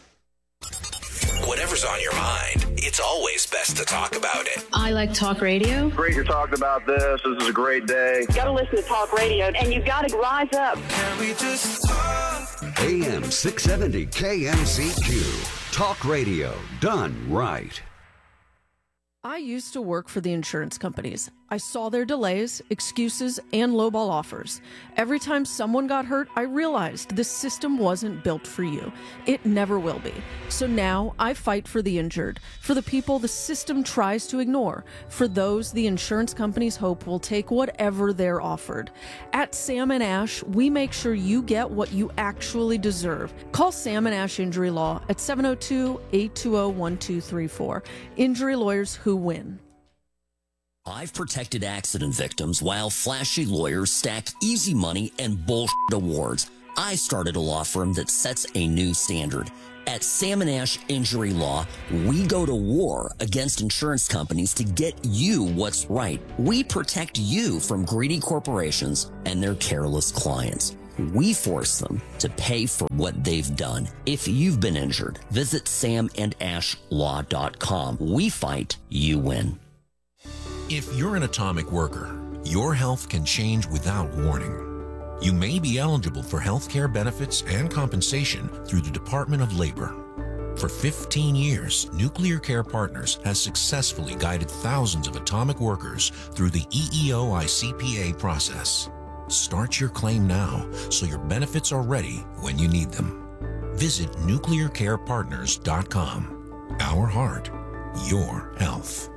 Whatever's on your mind, it's always best to talk about it. I like talk radio. Great you're talking about this. This is a great day. Got to listen to talk radio, and you got to rise up. Can we just talk? A M six seventy K M Z Q. Talk radio done right. I used to work for the insurance companies. I saw their delays, excuses, and lowball offers. Every time someone got hurt, I realized this system wasn't built for you. It never will be. So now I fight for the injured, for the people the system tries to ignore, for those the insurance companies hope will take whatever they're offered. At Sam and Ash, we make sure you get what you actually deserve. Call Sam and Ash Injury Law at seven oh two, eight two zero, one two three four. Injury lawyers who win. I've protected accident victims while flashy lawyers stack easy money and bullshit awards. I started a law firm that sets a new standard. At Sam and Ash Injury Law, we go to war against insurance companies to get you what's right. We protect you from greedy corporations and their careless clients. We force them to pay for what they've done. If you've been injured, visit sam and ash law dot com. We fight, you win. If you're an atomic worker, your health can change without warning. You may be eligible for health care benefits and compensation through the Department of Labor. For fifteen years, Nuclear Care Partners has successfully guided thousands of atomic workers through the E E O I C P A process. Start your claim now so your benefits are ready when you need them. Visit nuclear care partners dot com. Our heart, your health.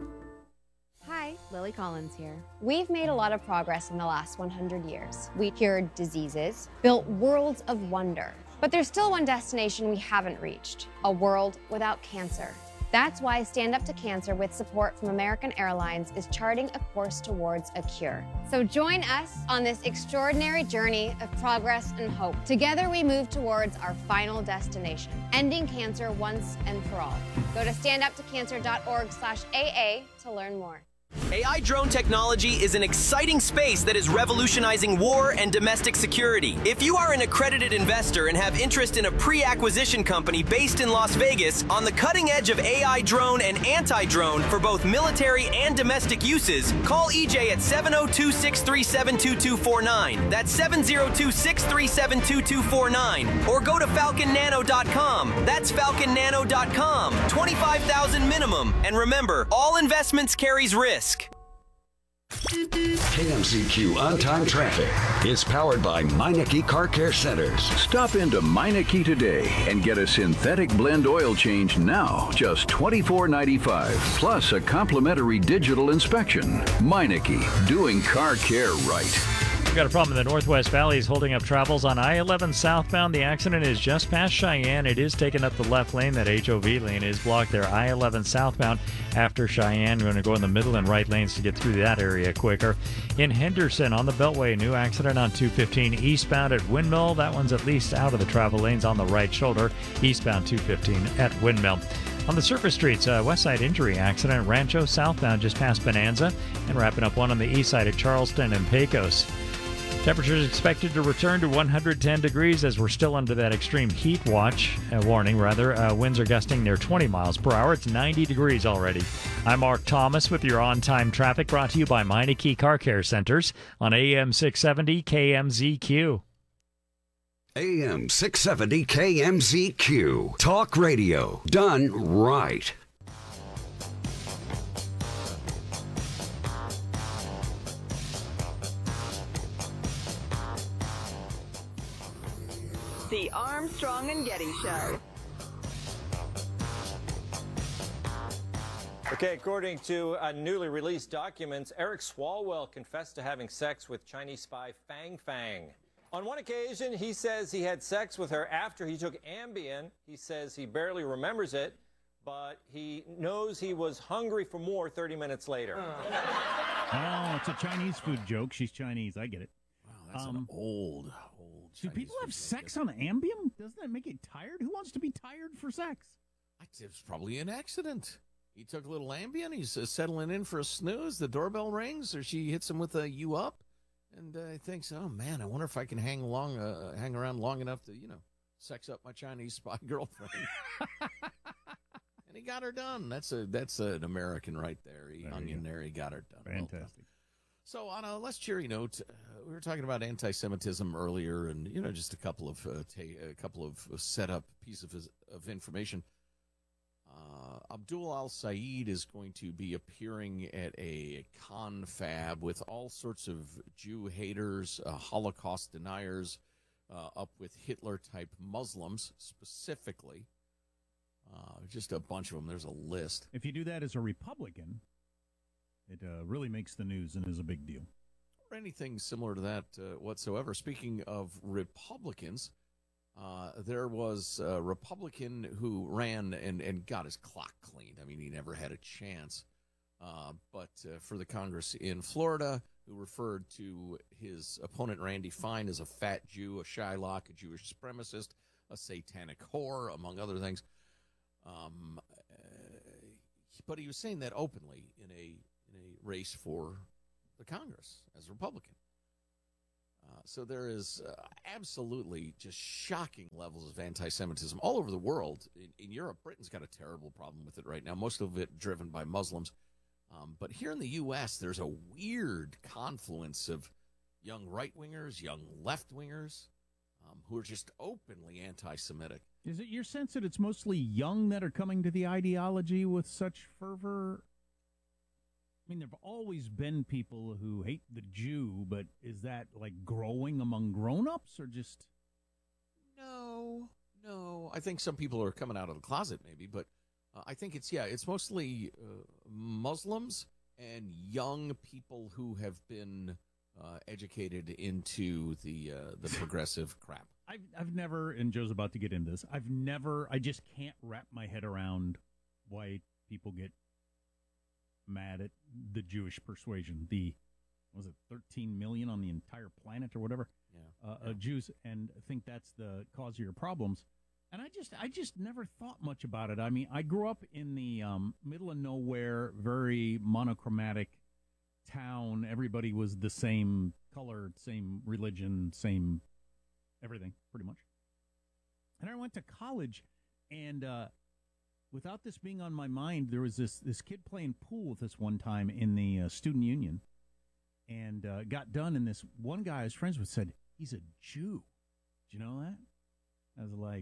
Lily Collins here. We've made a lot of progress in the last one hundred years. We cured diseases, built worlds of wonder. But there's still one destination we haven't reached, a world without cancer. That's why Stand Up to Cancer, with support from American Airlines, is charting a course towards a cure. So join us on this extraordinary journey of progress and hope. Together we move towards our final destination, ending cancer once and for all. Go to stand up to cancer dot org slash A A to learn more. A I drone technology is an exciting space that is revolutionizing war and domestic security. If you are an accredited investor and have interest in a pre-acquisition company based in Las Vegas on the cutting edge of A I drone and anti-drone for both military and domestic uses, call E J at seven oh two, six three seven, two two four nine. That's seven oh two, six three seven, two two four nine. Or go to falcon nano dot com. That's falcon nano dot com. twenty-five thousand dollars minimum. And remember, all investments carries risk. K M Z Q On Time Traffic is powered by Meineke Car Care Centers. Stop into Meineke today and get a synthetic blend oil change now, just twenty-four ninety-five, plus a complimentary digital inspection. Meineke, doing car care right. We've got a problem in the Northwest Valley is holding up travels on I eleven southbound. The accident is just past Cheyenne. It is taking up the left lane. That H O V lane is blocked there. I eleven southbound after Cheyenne. We're going to go in the middle and right lanes to get through that area quicker. In Henderson on the Beltway, new accident on two fifteen eastbound at Windmill. That one's at least out of the travel lanes on the right shoulder. Eastbound two fifteen at Windmill. On the surface streets, uh, west side injury accident, Rancho southbound just past Bonanza, and wrapping up one on the east side at Charleston and Pecos. Temperatures expected to return to one hundred ten degrees as we're still under that extreme heat watch, uh, warning rather. Uh, winds are gusting near twenty miles per hour. It's ninety degrees already. I'm Mark Thomas with your on-time traffic, brought to you by Meineke Car Care Centers on A M six seventy K M Z Q. A M six seventy K M Z Q. Talk radio done right. The Armstrong and Getty Show. Okay, according to uh, newly released documents, Eric Swalwell confessed to having sex with Chinese spy Fang Fang. On one occasion, he says he had sex with her after he took Ambien. He says he barely remembers it, but he knows he was hungry for more thirty minutes later. Oh, it's a Chinese food joke. She's Chinese. I get it. Wow, that's Um, an old, old. Do Chinese people have food sex on Ambien? Doesn't that make it tired? Who wants to be tired for sex? It's probably an accident. He took a little Ambien. He's uh, settling in for a snooze. The doorbell rings, or she hits him with a "you up," and uh, he thinks, "Oh man, I wonder if I can hang along, uh, hang around long enough to, you know, sex up my Chinese spy girlfriend." And he got her done. That's a that's an American right there. He There hung you in go. there. He got her done. Well done. Fantastic. So on a less cheery note, uh, we were talking about anti-Semitism earlier, and you know, just a couple of uh, ta- a couple of set up piece of of information. Uh, Abdul al-Sayed is going to be appearing at a confab with all sorts of Jew haters, uh, Holocaust deniers, uh, up with Hitler-type Muslims specifically. Uh, just a bunch of them. There's a list. If you do that as a Republican, it uh, really makes the news and is a big deal. Or anything similar to that uh, whatsoever. Speaking of Republicans, uh, there was a Republican who ran and, and got his clock cleaned. I mean, he never had a chance. Uh, but uh, for the Congress in Florida, who referred to his opponent, Randy Fine, as a fat Jew, a Shylock, a Jewish supremacist, a satanic whore, among other things. Um, uh, but he was saying that openly in a in a race for the Congress as a Republican. Uh, so there is uh, absolutely just shocking levels of anti-Semitism all over the world. In, in Europe, Britain's got a terrible problem with it right now, most of it driven by Muslims. Um, but here in the U S, there's a weird confluence of young right-wingers, young left-wingers, um, who are just openly anti-Semitic. Is it your sense that it's mostly young that are coming to the ideology with such fervor? I mean, there have always been people who hate the Jew, but is that like growing among grown-ups or just... No, no. I think some people are coming out of the closet maybe, but uh, I think it's, yeah, it's mostly uh, Muslims and young people who have been uh, educated into the uh, the progressive crap. I've, I've never, and Joe's about to get into this, I've never, I just can't wrap my head around why people get mad at the Jewish persuasion. The, was it thirteen million on the entire planet or whatever? Yeah. Uh, yeah. Uh, Jews, and think that's the cause of your problems. And I just, I just never thought much about it. I mean, I grew up in the um, middle of nowhere, very monochromatic town. Everybody was the same color, same religion, same everything, pretty much. And I went to college, and uh, without this being on my mind, there was this, this kid playing pool with us one time in the uh, student union, and uh, got done, and this one guy I was friends with said, he's a Jew. Did you know that? I was like,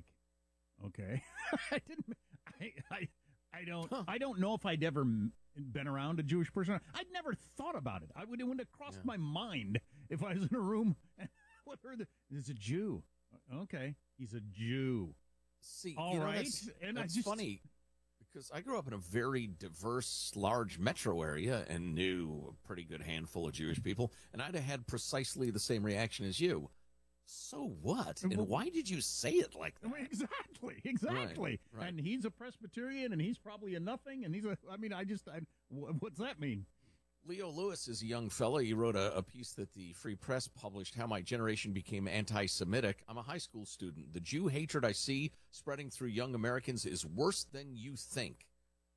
okay. I didn't, I, I, I don't, huh. I don't know if I'd ever been around a Jewish person. I'd never thought about it. I would, it wouldn't have crossed yeah. my mind if I was in a room and what heard the, he's a Jew. Okay, he's a Jew. See, all you know, right, that's, and that's I just, funny because I grew up in a very diverse, large metro area and knew a pretty good handful of Jewish people, and I'd have had precisely the same reaction as you. So what? And well, why did you say it like that? Exactly, exactly. Right, right. And he's a Presbyterian, and he's probably a nothing, and he's a. I mean, I just, I, what's that mean? Leo Lewis is a young fella. He wrote a, a piece that the Free Press published, How My Generation Became Anti-Semitic. I'm a high school student. The Jew hatred I see spreading through young Americans is worse than you think.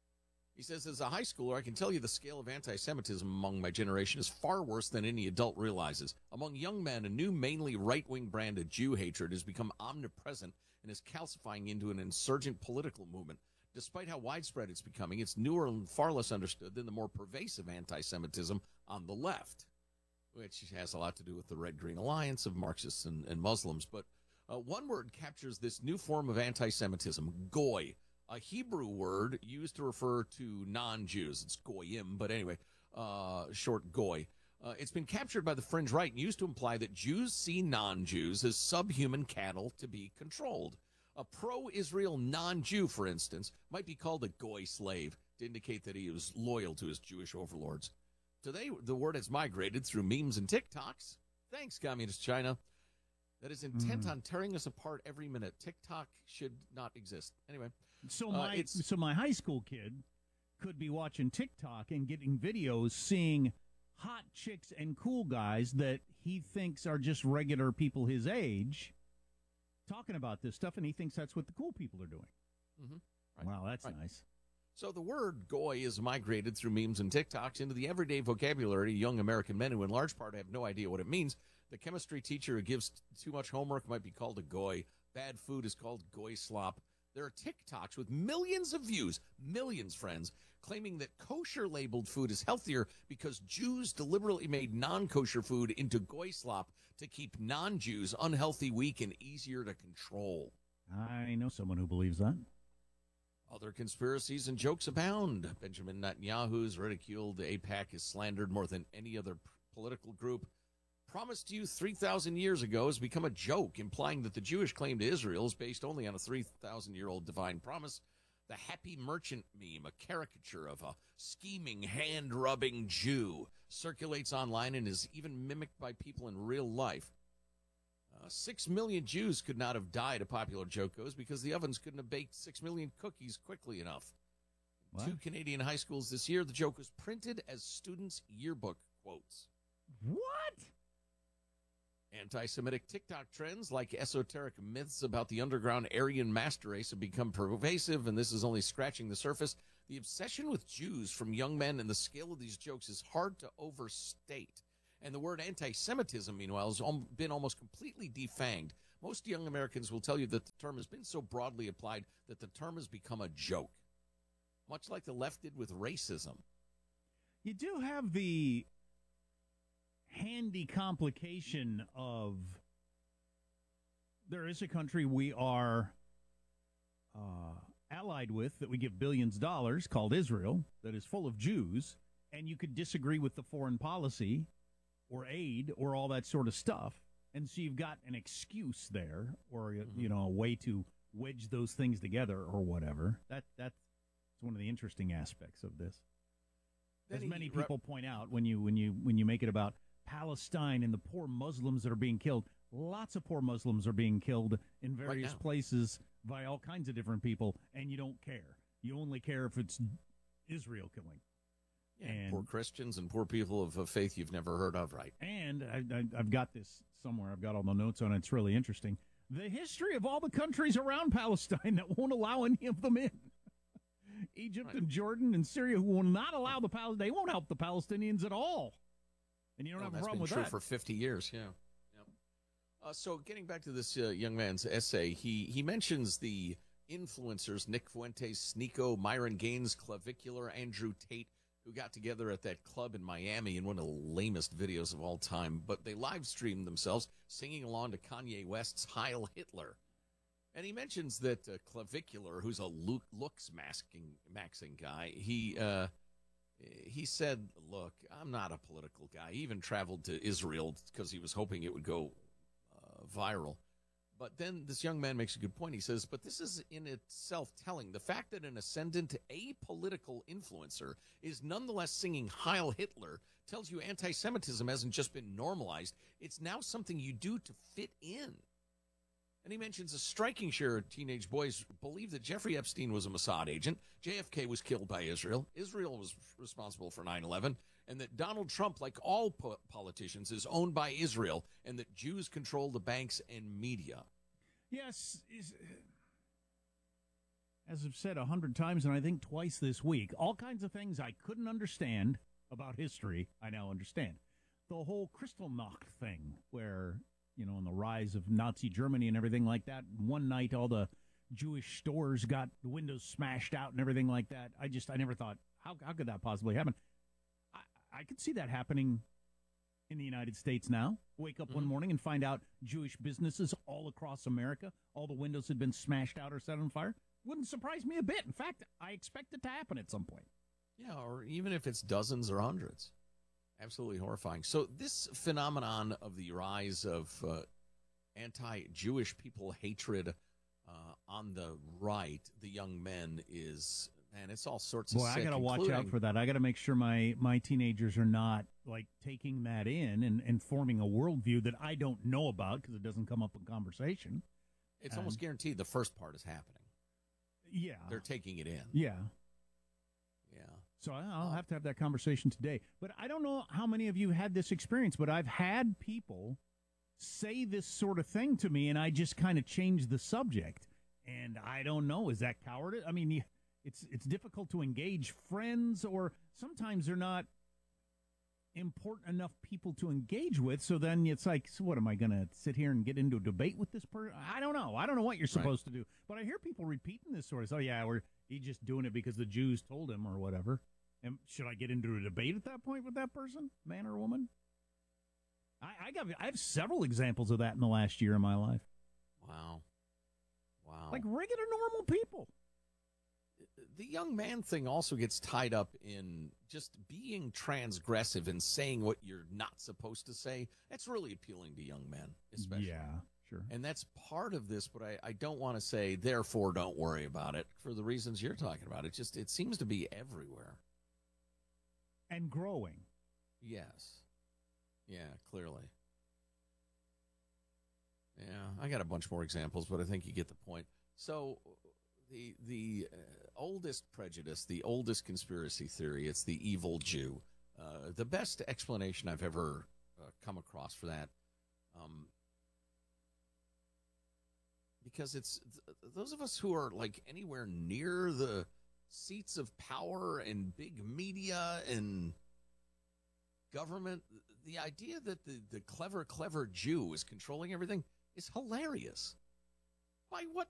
He says, as a high schooler, I can tell you the scale of anti-Semitism among my generation is far worse than any adult realizes. Among young men, a new, mainly right-wing brand of Jew hatred has become omnipresent and is calcifying into an insurgent political movement. Despite how widespread it's becoming, it's newer and far less understood than the more pervasive anti-Semitism on the left, which has a lot to do with the Red-Green Alliance of Marxists and, and Muslims. But uh, one word captures this new form of anti-Semitism, goy, a Hebrew word used to refer to non-Jews. It's goyim, but anyway, uh, short goy. Uh, it's been captured by the fringe right and used to imply that Jews see non-Jews as subhuman cattle to be controlled. A pro-Israel non-Jew, for instance, might be called a goy slave to indicate that he was loyal to his Jewish overlords. Today, the word has migrated through memes and TikToks. Thanks, Communist China. That is intent mm. on tearing us apart every minute. TikTok should not exist. Anyway. So uh, my it's, so my high school kid could be watching TikTok and getting videos, seeing hot chicks and cool guys that he thinks are just regular people his age, talking about this stuff, and he thinks that's what the cool people are doing. Mm-hmm. Right. Wow, that's right. nice. So the word goy is migrated through memes and TikToks into the everyday vocabulary of young American men who in large part have no idea what it means. The chemistry teacher who gives too much homework might be called a goy. Bad food is called goy slop. There are TikToks with millions of views, millions, friends, claiming that kosher-labeled food is healthier because Jews deliberately made non-kosher food into goy slop to keep non-Jews unhealthy, weak, and easier to control. I know someone who believes that. Other conspiracies and jokes abound. Benjamin Netanyahu's ridiculed AIPAC is slandered more than any other p- political group. Promised you three thousand years ago has become a joke, implying that the Jewish claim to Israel is based only on a three thousand year old divine promise. The happy merchant meme, a caricature of a scheming, hand-rubbing Jew, circulates online and is even mimicked by people in real life. Uh, six million Jews could not have died, a popular joke goes, because the ovens couldn't have baked six million cookies quickly enough. What? Two Canadian high schools this year, the joke was printed as students' yearbook quotes. What? Anti-Semitic TikTok trends like esoteric myths about the underground Aryan master race have become pervasive, and this is only scratching the surface. The obsession with Jews from young men and the scale of these jokes is hard to overstate. And the word anti-Semitism, meanwhile, has been almost completely defanged. Most young Americans will tell you that the term has been so broadly applied that the term has become a joke, much like the left did with racism. You do have the handy complication of there is a country we are uh, allied with that we give billions of dollars called Israel that is full of Jews, and you could disagree with the foreign policy or aid or all that sort of stuff. And so you've got an excuse there or, mm-hmm. you know, a way to wedge those things together or whatever. That That's one of the interesting aspects of this. As many people point out, when you when you when you make it about Palestine and the poor Muslims that are being killed, lots of poor Muslims are being killed in various right places by all kinds of different people, and you don't care. You only care if it's Israel killing. Yeah, and poor Christians and poor people of, of faith you've never heard of, right? And I, I, I've got this somewhere. I've got all the notes on it. It's really interesting. The history of all the countries around Palestine that won't allow any of them in. Egypt right. and Jordan and Syria, who will not allow the Palestinians. They won't help the Palestinians at all. And you don't well, have a problem with that. That's that. been true for fifty years, yeah. Yep. Uh, so getting back to this uh, young man's essay, he, he mentions the influencers, Nick Fuentes, Sneeko, Myron Gaines, Clavicular, Andrew Tate, who got together at that club in Miami in one of the lamest videos of all time, but they live streamed themselves singing along to Kanye West's Heil Hitler. And he mentions that uh, Clavicular, who's a look, looks masking, maxing guy, he uh, he said, look, I'm not a political guy. He even traveled to Israel because he was hoping it would go uh, viral. But then this young man makes a good point. He says, but this is in itself telling. The fact that an ascendant apolitical influencer is nonetheless singing Heil Hitler tells you anti-Semitism hasn't just been normalized. It's now something you do to fit in. And he mentions a striking share of teenage boys believe that Jeffrey Epstein was a Mossad agent, J F K was killed by Israel, Israel was responsible for nine eleven, and that Donald Trump, like all po- politicians, is owned by Israel, and that Jews control the banks and media. Yes, is, as I've said a hundred times, and I think twice this week, all kinds of things I couldn't understand about history, I now understand. The whole Kristallnacht thing, where, you know, in the rise of Nazi Germany and everything like that, one night all the Jewish stores got the windows smashed out and everything like that. I just, I never thought, how, how could that possibly happen? I, I could see that happening in the United States now. Wake up mm-hmm. one morning and find out Jewish businesses all across America, all the windows had been smashed out or set on fire. Wouldn't surprise me a bit. In fact, I expect it to happen at some point. Yeah, or even if it's dozens or hundreds. Absolutely horrifying. So this phenomenon of the rise of uh, anti-Jewish people hatred uh, on the right, the young men, is, man, it's all sorts of Boy, sick. I got to watch including... out for that. I got to make sure my, my teenagers are not, like, taking that in and, and forming a worldview that I don't know about because it doesn't come up in conversation. It's um, almost guaranteed the first part is happening. Yeah. They're taking it in. Yeah. Yeah. So I'll have to have that conversation today. But I don't know how many of you had this experience, but I've had people say this sort of thing to me, and I just kind of changed the subject. And I don't know. Is that cowardice? I mean, it's it's difficult to engage friends, or sometimes they're not important enough people to engage with. So then it's like, so what, am I going to sit here and get into a debate with this person? I don't know. I don't know what you're supposed right. to do. But I hear people repeating this sort of, oh, yeah, we're he's just doing it because the Jews told him or whatever. And should I get into a debate at that point with that person, man or woman? I, I got I have several examples of that in the last year of my life. Wow. Wow. Like regular, normal people. the young man thing also gets tied up in just being transgressive and saying what you're not supposed to say. That's really appealing to young men, especially. Yeah, sure. And that's part of this, but I, I don't want to say, therefore, don't worry about it for the reasons you're talking about. It just, it seems to be everywhere. And growing. Yes. Yeah, clearly. Yeah, I got a bunch more examples, but I think you get the point. So the the uh, oldest prejudice, the oldest conspiracy theory, it's the evil Jew. Uh, the best explanation I've ever uh, come across for that, um, because it's th- those of us who are like anywhere near the seats of power and big media and government, the idea that the, the clever, clever Jew is controlling everything is hilarious. By what